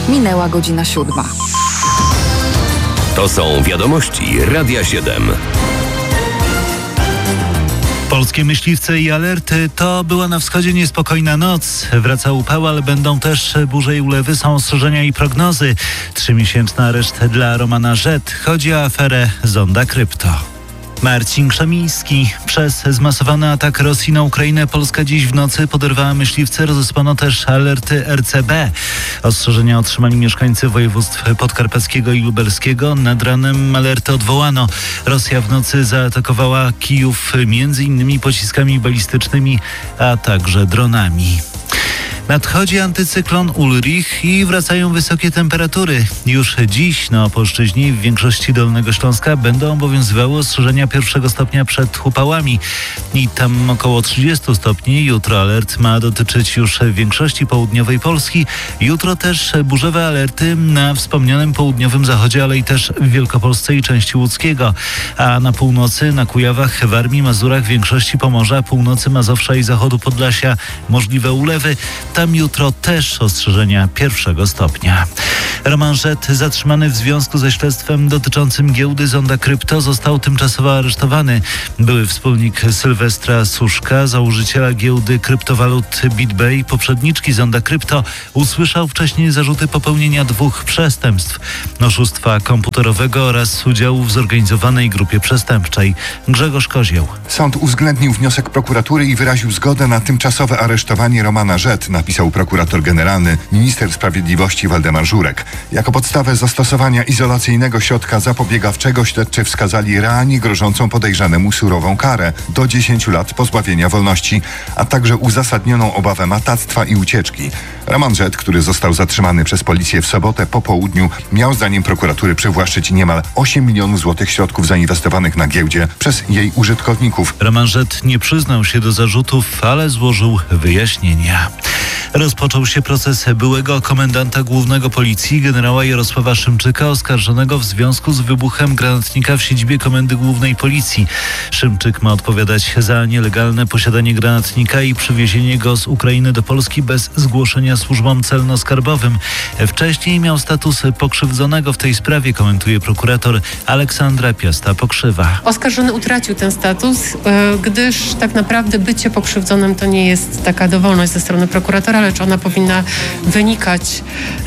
Minęła godzina 7. To są wiadomości Radia 7. Polskie myśliwce i alerty. To była na wschodzie niespokojna noc. Wraca upał, ale będą też burze i ulewy. Są ostrzeżenia i prognozy. 3-miesięczny areszt dla Romana Z. Chodzi o aferę Zonda Krypto. Marcin Krzemiński. Przez zmasowany atak Rosji na Ukrainę Polska dziś w nocy poderwała myśliwce. Rozesłano też alerty RCB. Ostrzeżenia otrzymali mieszkańcy województw podkarpackiego i lubelskiego. Nad ranem alerty odwołano. Rosja w nocy zaatakowała Kijów m.in. pociskami balistycznymi, a także dronami. Nadchodzi antycyklon Ulrich i wracają wysokie temperatury. Już dziś na Opolszczyźnie i w większości Dolnego Śląska będą obowiązywały ostrzeżenia 1. stopnia przed upałami. I tam około 30 stopni. Jutro alert ma dotyczyć już większości południowej Polski. Jutro też burzowe alerty na wspomnianym południowym zachodzie, ale i też w Wielkopolsce i części łódzkiego. A na północy, na Kujawach, Warmii, Mazurach, większości Pomorza, północy Mazowsza i zachodu Podlasia możliwe ulewy. Tam jutro też ostrzeżenia 1. stopnia. Roman Z, zatrzymany w związku ze śledztwem dotyczącym giełdy Zonda Krypto, został tymczasowo aresztowany. Były wspólnik Sylwestra Suszka, założyciela giełdy kryptowalut BitBay, poprzedniczki Zonda Krypto, usłyszał wcześniej zarzuty popełnienia 2 przestępstw: oszustwa komputerowego oraz udziału w zorganizowanej grupie przestępczej. Grzegorz Kozieł. Sąd uwzględnił wniosek prokuratury i wyraził zgodę na tymczasowe aresztowanie Romana Z, napisał prokurator generalny, minister sprawiedliwości Waldemar Żurek. Jako podstawę zastosowania izolacyjnego środka zapobiegawczego śledczy wskazali realnie grożącą podejrzanemu surową karę do 10 lat pozbawienia wolności, a także uzasadnioną obawę matactwa i ucieczki. Roman Z, który został zatrzymany przez policję w sobotę po południu, miał zdaniem prokuratury przywłaszczyć niemal 8 milionów złotych środków zainwestowanych na giełdzie przez jej użytkowników. Roman Z nie przyznał się do zarzutów, ale złożył wyjaśnienia. Rozpoczął się proces byłego komendanta głównego policji generała Jarosława Szymczyka, oskarżonego w związku z wybuchem granatnika w siedzibie Komendy Głównej Policji. Szymczyk ma odpowiadać za nielegalne posiadanie granatnika i przywiezienie go z Ukrainy do Polski bez zgłoszenia służbom celno-skarbowym. Wcześniej miał status pokrzywdzonego w tej sprawie, komentuje prokurator Aleksandra Piasta-Pokrzywa. Oskarżony utracił ten status, gdyż tak naprawdę bycie pokrzywdzonym to nie jest taka dowolność ze strony prokuratora, lecz ona powinna wynikać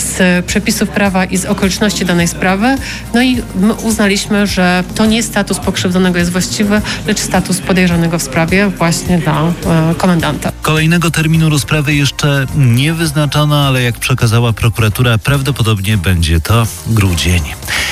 z przepisów prawa i z okoliczności danej sprawy. No i my uznaliśmy, że to nie status pokrzywdzonego jest właściwy, lecz status podejrzanego w sprawie właśnie dla komendanta. Kolejnego terminu rozprawy jeszcze nie wyznaczono, ale jak przekazała prokuratura, prawdopodobnie będzie to grudzień.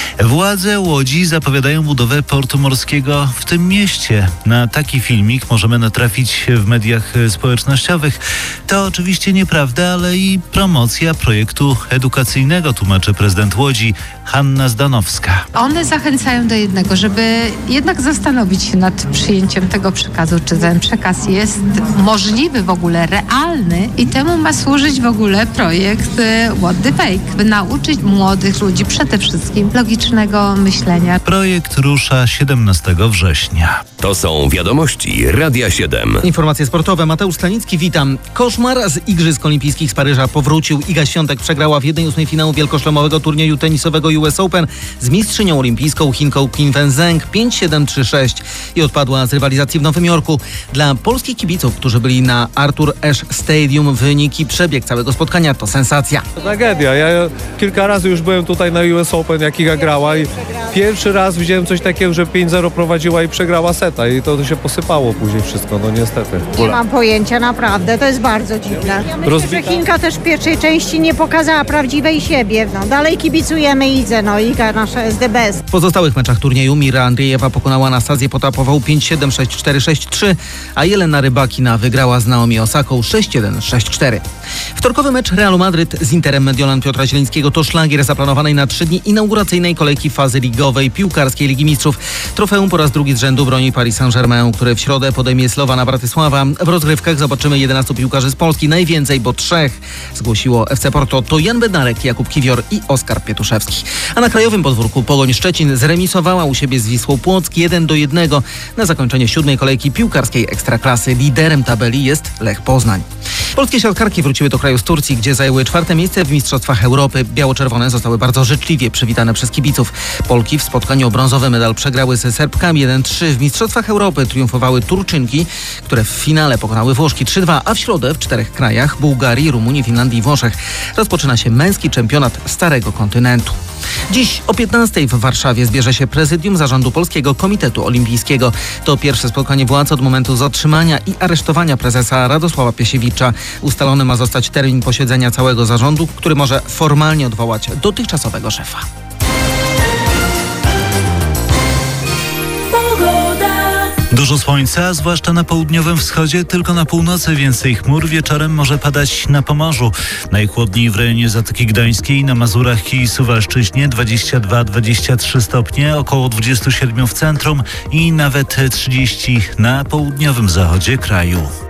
Władze Łodzi zapowiadają budowę portu morskiego w tym mieście. Na taki filmik możemy natrafić w mediach społecznościowych. To oczywiście nieprawda, ale i promocja projektu edukacyjnego, tłumaczy prezydent Łodzi Hanna Zdanowska. One zachęcają do jednego, żeby jednak zastanowić się nad przyjęciem tego przekazu, czy ten przekaz jest możliwy w ogóle, realny i temu ma służyć w ogóle projekt What the Fake, by nauczyć młodych ludzi przede wszystkim logicznego myślenia. Projekt rusza 17 września. To są wiadomości Radia 7. Informacje sportowe. Mateusz Stanicki, witam. Koszmar z Igrzysk Olimpijskich z Paryża powrócił. Iga Świątek przegrała w 1/8 finału wielkoszlemowego turnieju tenisowego US Open z mistrzynią olimpijską Chinką Qin Wenzheng 5-7-3-6 i odpadła z rywalizacji w Nowym Jorku. Dla polskich kibiców, którzy byli na Arthur Ashe Stadium, wynik i przebieg całego spotkania to sensacja. To tragedia. Ja kilka razy już byłem tutaj na US Open, jak Iga grała i pierwszy raz widziałem coś takiego, że 5-0 prowadziła i przegrała seta i to się posypało później wszystko, no niestety. Nie mam pojęcia, naprawdę, to jest bardzo dziwne. Ja myślę, że Chinka też w pierwszej części nie pokazała prawdziwej siebie. No, dalej kibicujemy Idze, no Iga nasza jest the best. W pozostałych meczach turnieju Mira Andriejewa pokonała Anastazję Potapową 5-7, 6-4, 6-3, a Jelena Rybakina wygrała z Naomi Osaką 6-1, 6-4. Wtorkowy mecz Realu Madryt z Interem Mediolan Piotra Zielińskiego to szlagier zaplanowanej na 3 dni inauguracyjnej kolejki fazy ligowej piłkarskiej Ligi Mistrzów. Trofeum po raz drugi z rzędu broni Paris Saint-Germain, który w środę podejmie Slowana Bratysława. W rozgrywkach zobaczymy 11 piłkarzy z Polski, najwięcej, bo 3 zgłosiło FC Porto. To Jan Bednarek, Jakub Kiwior i Oskar Pietuszewski. A na krajowym podwórku Pogoń Szczecin zremisowała u siebie z Wisłą Płock 1-1 na zakończenie 7. kolejki piłkarskiej Ekstraklasy. Liderem tabeli jest Lech Poznań. Polskie siatkarki wróciły do kraju z Turcji, gdzie zajęły 4. miejsce w Mistrzostwach Europy. Biało-czerwone zostały bardzo życzliwie przywitane przez kibiców. Polki w spotkaniu o brązowy medal przegrały ze Serbkami 1-3. W Mistrzostwach Europy triumfowały Turczynki, które w finale pokonały Włoszki 3-2, a w środę w 4 krajach: Bułgarii, Rumunii, Finlandii i Włoszech rozpoczyna się męski czempionat Starego Kontynentu. Dziś o 15:00 w Warszawie zbierze się prezydium Zarządu Polskiego Komitetu Olimpijskiego. To pierwsze spotkanie władz od momentu zatrzymania i aresztowania prezesa Radosława Piesiewicza. Ustalony ma zostać termin posiedzenia całego zarządu, który może formalnie odwołać dotychczasowego szefa. Dużo słońca, zwłaszcza na południowym wschodzie, tylko na północy więcej chmur. Wieczorem może padać na Pomorzu. Najchłodniej w rejonie Zatoki Gdańskiej, na Mazurach i Suwalszczyźnie 22-23 stopnie, około 27 w centrum i nawet 30 na południowym zachodzie kraju.